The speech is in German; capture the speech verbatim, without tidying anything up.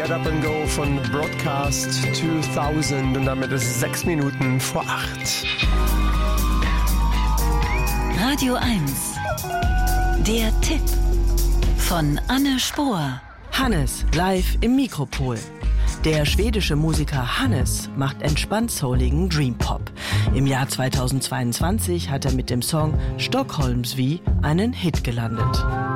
Get Up and Go von Broadcast zweitausend und damit ist es sechs Minuten vor acht. Radio eins. Der Tipp von Anne Spohr. Hannes live im Mikropol. Der schwedische Musiker Hannes macht entspannt souligen Dream-Pop. Im Jahr zweitausendzweiundzwanzig hat er mit dem Song Stockholmsvy einen Hit gelandet.